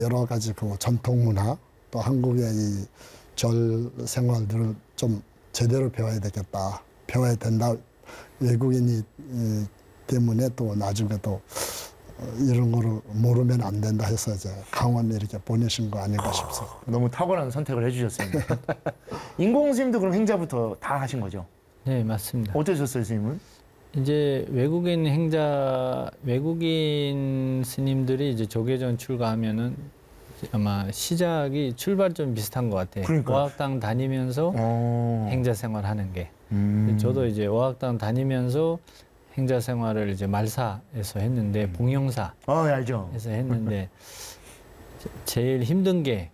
여러 가지 그 전통 문화 또 한국의 이 절 생활들을 좀 제대로 배워야 되겠다. 배워야 된다. 외국인이 때문에 또 나중에 또 이런 거를 모르면 안 된다 해서 이제 강원에 이렇게 보내신 거 아닌가 싶습니다. 너무 탁월한 선택을 해주셨습니다. 인공 스님도 그럼 행자부터 다 하신 거죠? 네, 맞습니다. 어떠셨어요, 스님은? 이제 외국인 스님들이 이제 조계종 출가하면은 아마 시작이 출발점 비슷한 것 같아요. 그러니까. 어학당 다니면서 행자 생활하는 게. 저도 이제 어학당 다니면서 행자 생활을 이제 말사에서 했는데 봉영사에서 알죠. 했는데 제일 힘든 게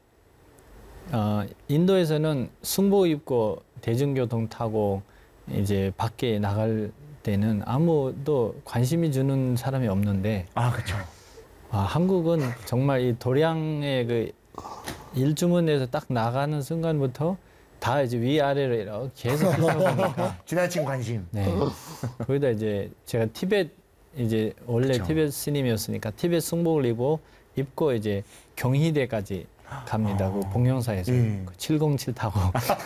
인도에서는 승복 입고 대중교통 타고 이제 밖에 나갈 때는 아무도 관심이 주는 사람이 없는데 그렇죠. 한국은 정말 이 도량의 그 일주문에서 딱 나가는 순간부터 다 이제 위아래로 이렇게 계속 훑어보니까 지나친 관심. 네. 거기다 이제 제가 티벳 이제 원래 그쵸. 티벳 스님이었으니까 티벳 승복을 입고 이제 경희대까지 갑니다. 그 봉영사에서 707 타고.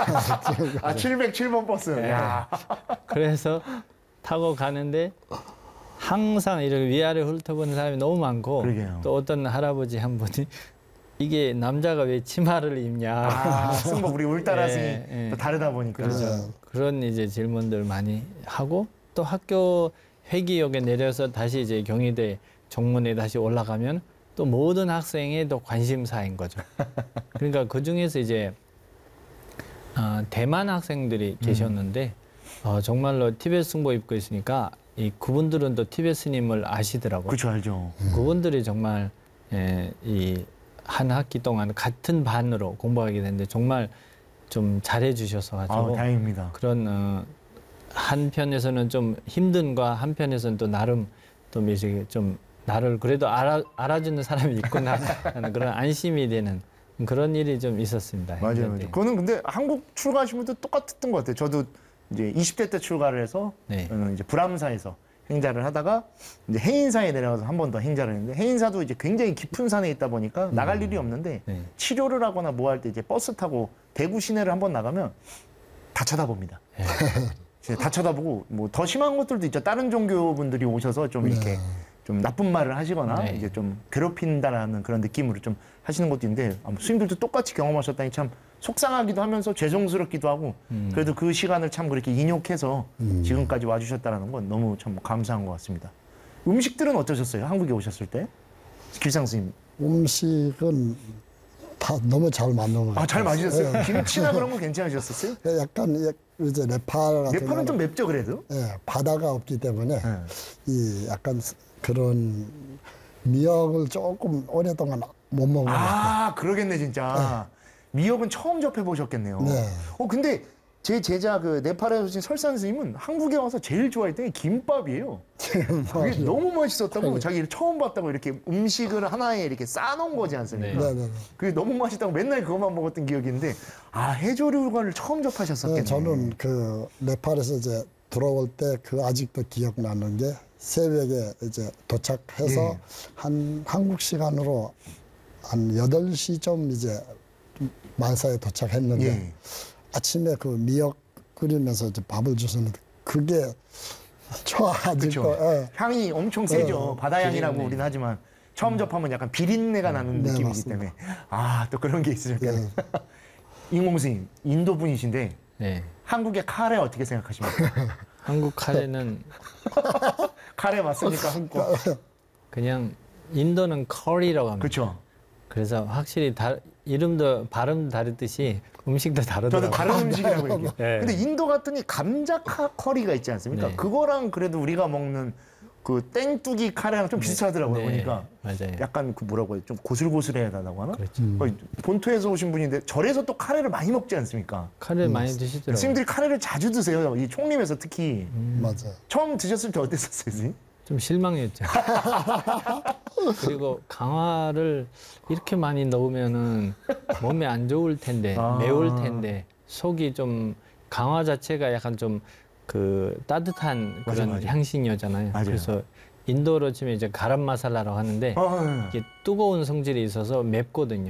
707번 버스. 네. 야. 그래서 타고 가는데 항상 이렇게 위아래 훑어보는 사람이 너무 많고 그러게요. 또 어떤 할아버지 한 분이 이게 남자가 왜 치마를 입냐. 승복 우리 울따라승이 예, 예. 또 다르다 보니까. 그렇죠. 그런 이제 질문들 많이 하고 또 학교 회기역에 내려서 다시 이제 경희대 정문에 다시 올라가면 또 모든 학생의 또 관심사인 거죠. 그러니까 그 중에서 이제 대만 학생들이 계셨는데 정말로 티베트 승복 입고 있으니까 그분들은 또 티베트 스님을 아시더라고요. 그렇죠, 알죠. 그분들이 정말 이 한 학기 동안 같은 반으로 공부하게 됐는데 정말 좀 잘해 주셔서 가지고 다행입니다. 그런 한편에서는 좀 힘든과 한편에서는 또 나름 또 이제 좀 나를 그래도 알아주는 사람이 있구나 하는 그런 안심이 되는 그런 일이 좀 있었습니다. 맞아요. 그거는 근데 한국 출가하신 분도 똑같았던 것 같아요. 저도 이제 20대 때 출가를 해서 네. 저는 이제 불암사에서 행자를 하다가 이제 해인사에 내려가서 한 번 더 행자를 했는데 해인사도 이제 굉장히 깊은 산에 있다 보니까 나갈 일이 없는데 네. 치료를 하거나 뭐 할 때 이제 버스 타고 대구 시내를 한번 나가면 다 쳐다봅니다. 네. 다 쳐다보고 뭐 더 심한 것들도 있죠. 다른 종교 분들이 오셔서 좀 이렇게 좀 나쁜 말을 하시거나 네. 이제 좀 괴롭힌다라는 그런 느낌으로 좀 하시는 것도 있는데 스님들도 똑같이 경험하셨다니 참 속상하기도 하면서 죄송스럽기도 하고 그래도 그 시간을 참 그렇게 인욕해서 지금까지 와주셨다는 건 너무 참 감사한 것 같습니다. 음식들은 어떠셨어요? 한국에 오셨을 때? 길상 스님. 음식은 다 너무 잘 맞는 것 같아요. 잘 맞으셨어요? 김치나 그런 거 괜찮으셨었어요? 약간 이제 네팔 같은 네팔은 좀 맵죠 그래도? 바다가 없기 때문에 이 약간 그런 미역을 조금 오랫동안 못 먹은 것 같아요. 그러겠네 진짜. 미역은 처음 접해보셨겠네요. 네. 근데 제 제자 그 네팔에 오신 설산 스님은 한국에 와서 제일 좋아했던 게 김밥이에요. 그게 너무 맛있었다고 자기 처음 봤다고 이렇게 음식을 하나에 이렇게 싸놓은 거지 않습니까? 네. 그게 너무 맛있다고 맨날 그것만 먹었던 기억이 있는데 해조류관을 처음 접하셨었겠네요. 저는 그 네팔에서 이제 들어올 때 그 아직도 기억나는 게 새벽에 이제 도착해서 한 한국 시간으로 한 8시쯤 이제 만사에 도착했는데 아침에 그 미역 끓이면서 이제 밥을 주셨는데 그게 아직도 향이 엄청 세죠. 바다향이라고 비린내. 우리는 하지만 처음 접하면 약간 비린내가 나는 느낌이기 맞습니다. 때문에 또 그런 게 있으셨겠네요. 인공 스님, 인도 분이신데 네. 한국의 카레 어떻게 생각하십니까? 한국 카레는 카레 맞습니까? 한국 거? 그냥 인도는 커리라고 합니다. 그렇죠. 그래서 확실히 이름도 발음도 다르듯이 음식도 다르더라고요. 저도 다른 음식이라고 얘기해요. 네. 근데 인도 갔더니 감자 커리가 있지 않습니까? 네. 그거랑 그래도 우리가 먹는 그 땡뚜기 카레랑 좀 비슷하더라고요. 네, 보니까 맞아요. 약간 그 뭐라고 해요? 좀 고슬고슬해야 하다고 하나? 그렇죠. 본토에서 오신 분인데 절에서 또 카레를 많이 먹지 않습니까? 카레 많이 드시더라고요. 스님들이 카레를 자주 드세요. 이 총림에서 특히. 맞아요. 처음 드셨을 때 어땠었어요, 스님? 좀 실망했죠. 그리고 강화를 이렇게 많이 넣으면은 몸에 안 좋을 텐데, 매울 텐데, 속이 좀 강화 자체가 약간 좀 그 따뜻한 그런 맞아. 향신료잖아요. 맞아요. 그래서 인도로 치면 이제 가람 마살라라고 하는데 아, 이게 뜨거운 성질이 있어서 맵거든요.